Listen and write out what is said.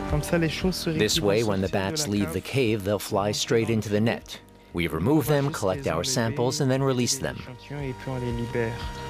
This way, when the bats leave the cave, they'll fly straight into the net. We remove them, collect our samples, and then release them.